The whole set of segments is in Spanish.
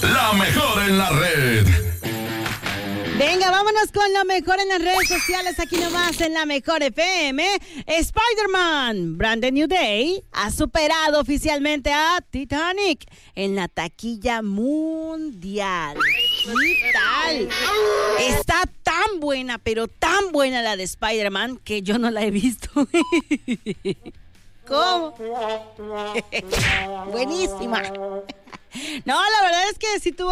La mejor en la red. Venga, vámonos con lo mejor en las redes sociales, aquí nomás en La Mejor FM. Spider-Man, Brand New Day, ha superado oficialmente a Titanic en la taquilla mundial. ¿Qué tal? Está tan buena, pero tan buena la de Spider-Man que yo no la he visto. ¿Cómo? Buenísima. No, la verdad es que sí tuvo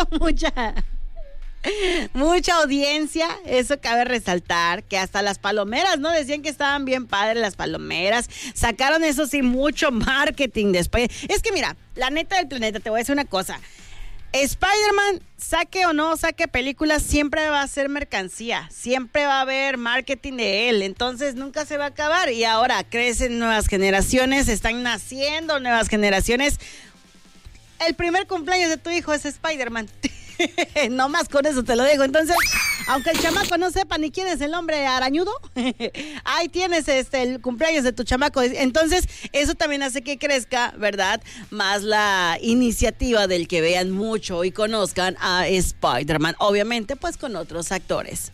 mucha audiencia, eso cabe resaltar, que hasta las palomeras, ¿no? Decían que estaban bien padres las palomeras, sacaron eso sí, mucho marketing después. Es que mira, la neta del planeta, te voy a decir una cosa, Spider-Man, saque o no saque películas, siempre va a ser mercancía, siempre va a haber marketing de él, entonces nunca se va a acabar y ahora crecen nuevas generaciones, están naciendo nuevas generaciones. El primer cumpleaños de tu hijo es Spider-Man. No más con eso te lo digo. Entonces, aunque el chamaco no sepa ni quién es el hombre arañudo, ahí tienes el cumpleaños de tu chamaco. Entonces, eso también hace que crezca, ¿verdad? Más la iniciativa del que vean mucho y conozcan a Spider-Man. Obviamente, pues con otros actores.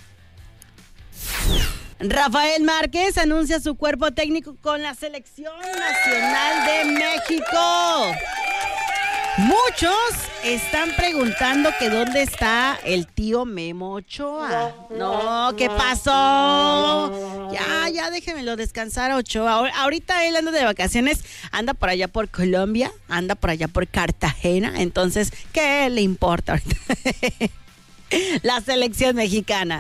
Rafael Márquez anuncia su cuerpo técnico con la Selección Nacional de México. Muchos están preguntando que dónde está el tío Memo Ochoa. No, ¿qué pasó? Ya, déjenmelo descansar, Ochoa. Ahorita él anda de vacaciones, anda por allá por Colombia, anda por allá por Cartagena. Entonces, ¿qué le importa ahorita? La selección mexicana.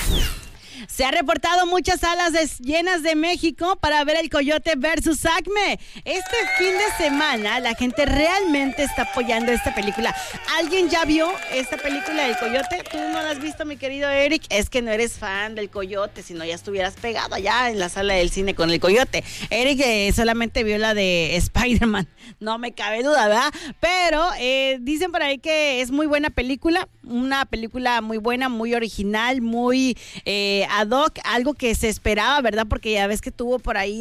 Se ha reportado muchas salas llenas de México para ver el Coyote versus Acme. Este fin de semana la gente realmente está apoyando esta película. ¿Alguien ya vio esta película del Coyote? ¿Tú no la has visto, mi querido Eric? Es que no eres fan del Coyote, si no ya estuvieras pegado allá en la sala del cine con el Coyote. Eric solamente vio la de Spider-Man, no me cabe duda, ¿verdad? Pero dicen por ahí que es muy buena película, una película muy buena, muy original, muy ad hoc, algo que se esperaba, ¿verdad? Porque ya ves que tuvo por ahí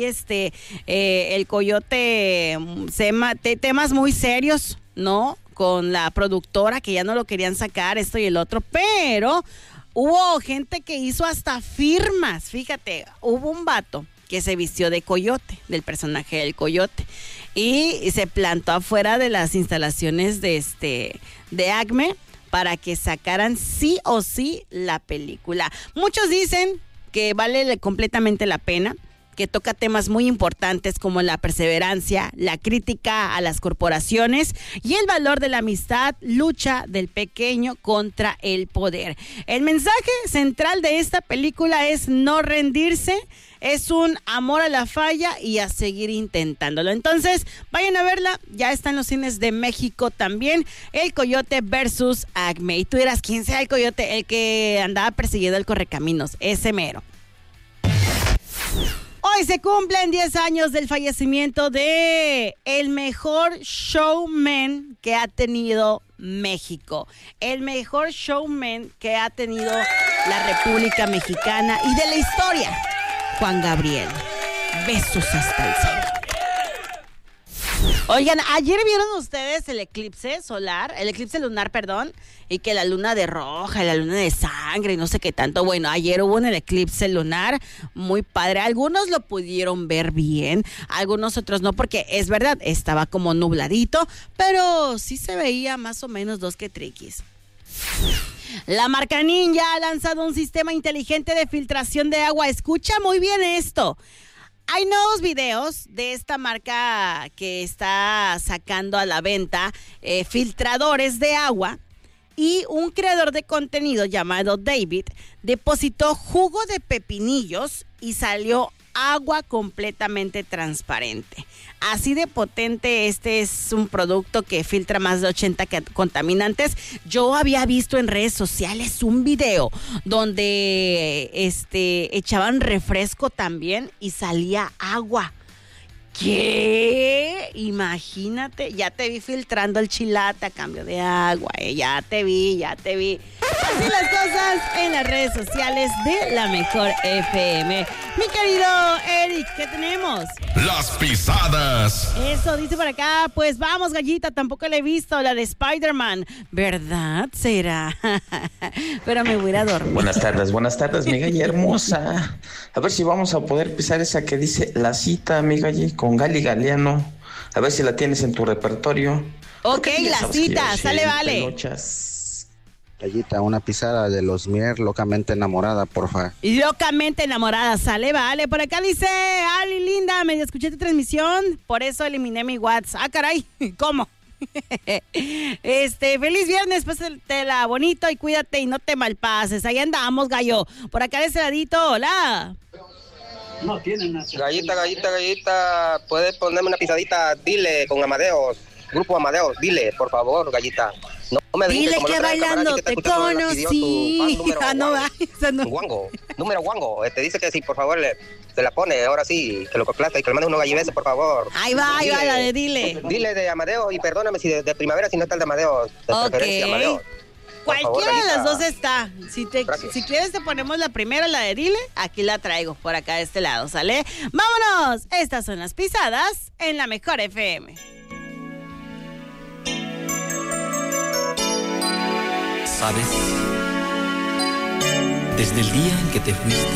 el Coyote temas muy serios, ¿no? Con la productora que ya no lo querían sacar, esto y el otro, pero hubo gente que hizo hasta firmas, fíjate, hubo un vato que se vistió de coyote, del personaje del Coyote, y se plantó afuera de las instalaciones de Acme para que sacaran sí o sí la película. Muchos dicen que vale completamente la pena, que toca temas muy importantes como la perseverancia, la crítica a las corporaciones y el valor de la amistad, lucha del pequeño contra el poder. El mensaje central de esta película es no rendirse, es un amor a la falla y a seguir intentándolo. Entonces, vayan a verla, ya está en los cines de México también, El Coyote versus Acme. Y tú dirás, ¿quién sea el Coyote? El que andaba persiguiendo el correcaminos, ese mero. Hoy se cumplen 10 años del fallecimiento de el mejor showman que ha tenido México. El mejor showman que ha tenido la República Mexicana y de la historia. Juan Gabriel. Besos hasta el cielo. Oigan, ayer vieron ustedes el eclipse lunar, perdón, y que la luna de roja, la luna de sangre y no sé qué tanto. Bueno, ayer hubo el eclipse lunar, muy padre. Algunos lo pudieron ver bien, algunos otros no, porque es verdad, estaba como nubladito, pero sí se veía más o menos dos que triquis. La marca Ninja ha lanzado un sistema inteligente de filtración de agua. Escucha muy bien esto. Hay nuevos videos de esta marca que está sacando a la venta filtradores de agua, y un creador de contenido llamado David depositó jugo de pepinillos y salió agua completamente transparente. Así de potente, este es un producto que filtra más de 80 contaminantes. Yo había visto en redes sociales un video donde echaban refresco también y salía agua. ¿Qué? Imagínate, ya te vi filtrando el chilate a cambio de agua, ya te vi. Así las cosas en las redes sociales de La Mejor FM. Mi querido Eric, ¿qué tenemos? Las pisadas. Eso, dice por acá, pues vamos, gallita, tampoco la he visto, la de Spider-Man. ¿Verdad? ¿Será? Pero me voy a ir a dormir. Buenas tardes, mi Galli hermosa. A ver si vamos a poder pisar esa que dice La Cita, mi Galli, con Gali Galeano. A ver si la tienes en tu repertorio. Ok, La Cita, sale, vale. Pelochas. Gallita, una pisada de los Mier, Locamente Enamorada, porfa. Locamente Enamorada, sale, vale. Por acá dice, Ali, linda, medio escuché tu transmisión, por eso eliminé mi WhatsApp. Ah, caray, ¿cómo? Feliz viernes, pásatela bonito y cuídate y no te malpases. Ahí andamos, gallo. Por acá de ese ladito, hola. No tienen nada. Gallita, ¿puedes ponerme una pisadita? Dile con Amadeus, Grupo Amadeus, dile, por favor, Gallita. No me dile que bailando te conocí. No va, esa no. Número Wango, te dice que sí, por favor, se la pone, ahora sí, que lo complasta y que le mande unos gallibeses, por favor. Ahí va, la de dile. Dile de Amadeus y perdóname si de primavera, si no está el de Amadeus, de preferencia Amadeus. Cualquiera de las dos está. Si quieres te ponemos la primera, la de dile, aquí la traigo por acá de este lado, ¿sale? ¡Vámonos! Estas son las pisadas en La Mejor FM. ¿Sabes? Desde el día en que te fuiste,